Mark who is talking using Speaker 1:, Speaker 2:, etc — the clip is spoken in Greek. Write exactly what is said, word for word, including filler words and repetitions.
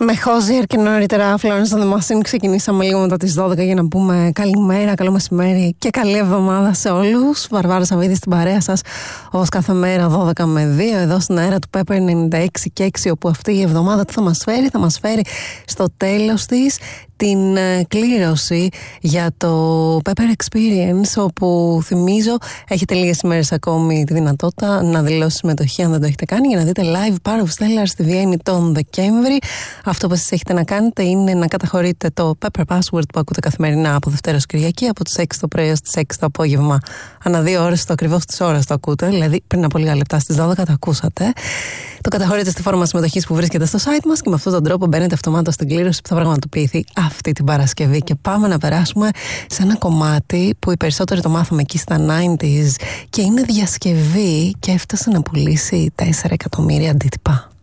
Speaker 1: Με Χόζιερ και νωρίτερα Florence and the Machine ξεκινήσαμε λίγο μετά τις δώδεκα για να πούμε καλημέρα, καλό μεσημέρι και καλή εβδομάδα σε όλους. Βαρβάρα Σαββίδη στην παρέα σας, όπως κάθε μέρα δώδεκα με δύο, εδώ στην αέρα του Pepper ενενήντα έξι και έξι, όπου αυτή η εβδομάδα τι θα μας φέρει, θα μας φέρει στο τέλος της την κλήρωση για το Pepper Experience, όπου θυμίζω έχετε λίγες ημέρες ακόμη τη δυνατότητα να δηλώσει συμμετοχή αν δεν το έχετε κάνει, για να δείτε live Power of Stellar στη Βιέννη τον Δεκέμβρη. Αυτό που εσείς έχετε να κάνετε είναι να καταχωρείτε το Pepper Password που ακούτε καθημερινά από Δευτέρα ως Κυριακή, από τις έξι το πρωί ως τις έξι το απόγευμα, ανά δύο ώρες το ακριβώς της ώρας το ακούτε, δηλαδή πριν από λίγα λεπτά στις δώδεκα το ακούσατε. Το καταχωρείτε στη φόρμα συμμετοχής που βρίσκεται στο site μας και με αυτόν τον τρόπο μπαίνετε αυτομάτως στην κλήρωση που θα πραγματοποιηθεί αυτή την Παρασκευή. Και πάμε να περάσουμε σε ένα κομμάτι που οι περισσότεροι το μάθαμε εκεί στα ενενήντα και είναι διασκευή και έφτασε να πουλήσει τέσσερα εκατομμύρια αντίτυπα.